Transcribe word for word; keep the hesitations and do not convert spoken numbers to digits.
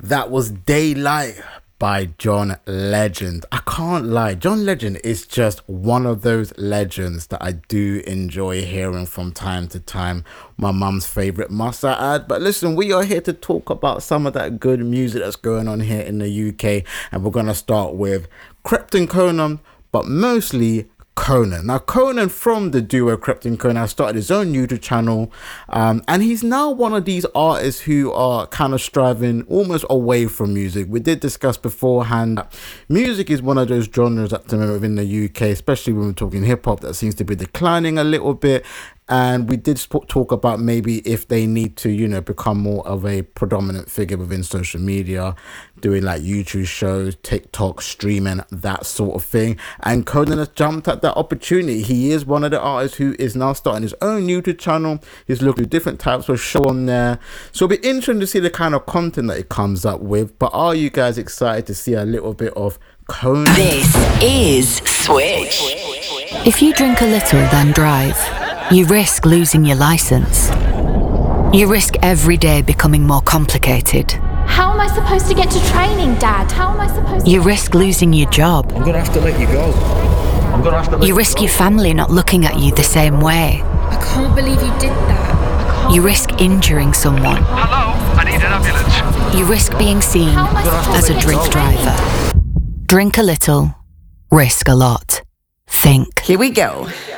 That was Daylight by John Legend. I can't lie, John Legend is just one of those legends that I do enjoy hearing from time to time. My mum's favourite, must I add. But listen, we are here to talk about some of that good music that's going on here in the U K, and we're going to start with Krypton Conan, but mostly Conan. Now, Conan from the duo Krypton Conan has started his own YouTube channel, um, and he's now one of these artists who are kind of striving almost away from music. We did discuss beforehand that music is one of those genres at the moment within the U K, especially when we're talking hip hop, that seems to be declining a little bit. And we did sp- talk about maybe if they need to, you know, become more of a predominant figure within social media, doing like YouTube shows, TikTok, streaming, that sort of thing. And Conan has jumped at that opportunity. He is one of the artists who is now starting his own YouTube channel. He's looking at different types of show on there. So it'll be interesting to see the kind of content that he comes up with. But are you guys excited to see a little bit of Conan? This is Switch. If you drink a little, then drive, you risk losing your license. You risk every day becoming more complicated. How am I supposed to get to training, Dad? How am I supposed to... You risk losing your job. I'm gonna have to let you go. I'm gonna have to let You risk your family not looking at you the same way. I can't believe you did that. You risk injuring someone. Hello, I need an ambulance. You risk being seen How am I supposed as to a get drink to training? driver. Drink a little, risk a lot. Think. Here we go.